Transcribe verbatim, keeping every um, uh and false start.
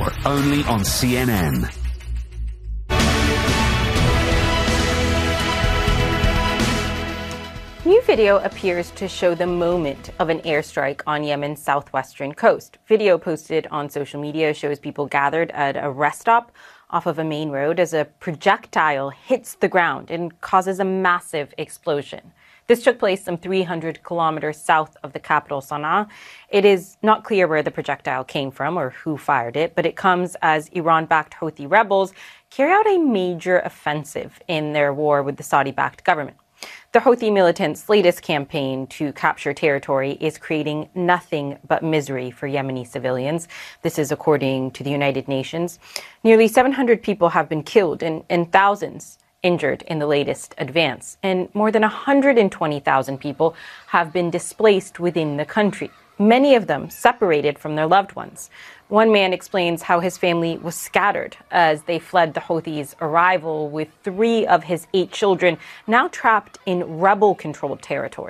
more, only on C N N. New video appears to show the moment of an airstrike on Yemen's southwestern coast. Video posted on social media shows people gathered at a rest stop off of a main road as a projectile hits the ground and causes a massive explosion. This took place some three hundred kilometers south of the capital, Sana'a. It is not clear where the projectile came from or who fired it, but it comes as Iran-backed Houthi rebels carry out a major offensive in their war with the Saudi-backed government. The Houthi militants' latest campaign to capture territory is creating nothing but misery for Yemeni civilians. This is according to the United Nations. Nearly seven hundred people have been killed and, and thousands injured in the latest advance, and more than one hundred twenty thousand people have been displaced within the country, many of them separated from their loved ones. One man explains how his family was scattered as they fled the Houthis' arrival, with three of his eight children now trapped in rebel-controlled territory.